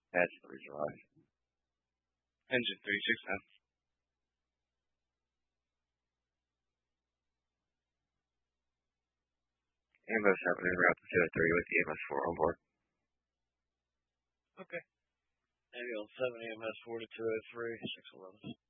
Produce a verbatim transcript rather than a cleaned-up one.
That's three drive. Engine three six nine. Ambos happening route two oh three with E M S four on board. Okay. Ambulance seven, E M S four to two oh three, six eleven.